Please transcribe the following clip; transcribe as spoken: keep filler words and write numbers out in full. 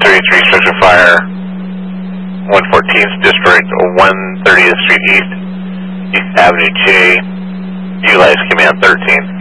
thirty-three, structure fire, one fourteenth District, one thirtieth Street East, East Avenue J, utilize command thirteen.